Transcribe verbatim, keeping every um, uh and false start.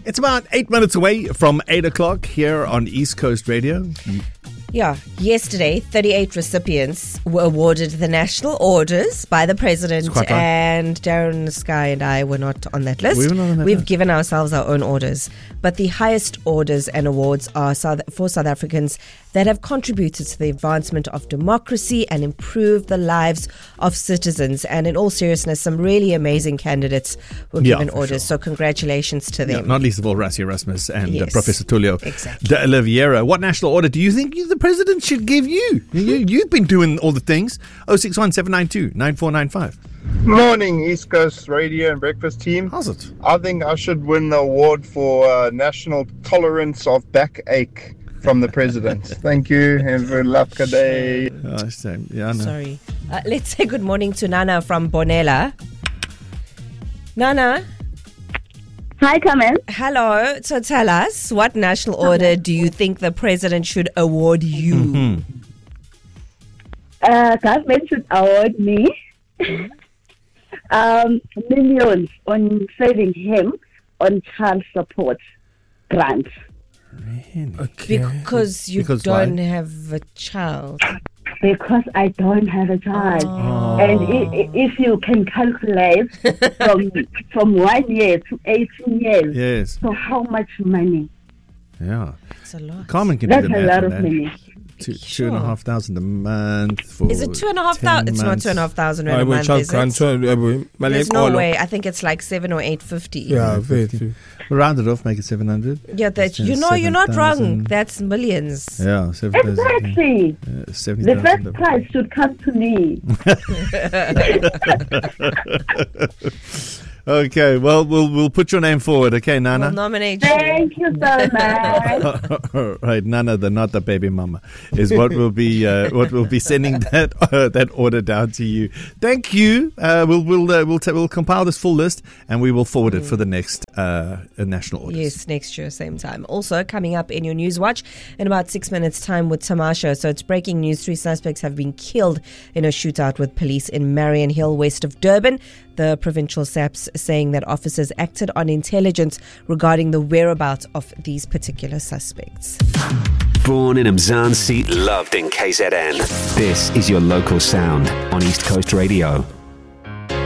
It's about eight minutes away from eight o'clock here on East Coast Radio. Yeah, yesterday, thirty-eight recipients were awarded the national orders by the president, quite right. and Darren Sky and I were not on that list. We were not on that We've list. given ourselves our own orders, but the highest orders and awards are South, for South Africans that have contributed to the advancement of democracy and improved the lives of citizens. And in all seriousness, some really amazing candidates were Yeah, given for orders. sure. So congratulations to Yeah, them. not least of all, Rassie Erasmus and uh, Yes, Professor Tulio exactly. de Oliveira. What national order do you think you, the president should give you? you? You've been doing all the things. oh six one, seven nine two, nine four nine five. Morning, East Coast Radio and Breakfast team. How's it? I think I should win the award for uh, National Tolerance of Backache from the President. Thank you. Have a lovely day. Oh, same. Yeah, I know. Sorry. Uh, let's say good morning to Nana from Bonella. Nana, Hi, Carmen. hello. So tell us, what national order do you think the president should award you? Mm-hmm. Uh, government should award me um, millions on saving him on child support grant. Okay. Because you Because don't why? have a child. Because I don't have a child. Oh. And i- i- if you can calculate from from one year to eighteen years, Yes. so how much money? Yeah. It's a lot. Carmen can That's do the a math lot on of that. money. Two, two Sure. and a half thousand a month for Is it two and a half ten thousand? It's not months. two and a half thousand I rand a will month, child is grant. it? so, uh, we- my There's leg no all- way. I think it's like seven or eight fifty. Yeah, very true. Round it off, make it seven hundred. Yeah, that That's you know, you're not wrong. seven thousand. That's millions. Yeah, seven thousand. Exactly. Uh, seventy The first thousand. prize should come to me. Okay, well, we'll we'll put your name forward. Okay, Nana. We'll nominate you. Thank you so much. Right, Nana, the not the baby mama, is what will be uh, what will be sending that uh, that order down to you. Thank you. Uh, we'll we'll uh, we'll ta- we'll compile this full list and we will forward it for the next uh, uh, national orders. Yes, next year, same time. Also, coming up in your News Watch in about six minutes' time with Tamasha. So it's breaking news. Three suspects have been killed in a shootout with police in Marion Hill, west of Durban. The provincial S A Ps saying that officers acted on intelligence regarding the whereabouts of these particular suspects. Born in Mzansi, loved in K Z N. This is your local sound on East Coast Radio.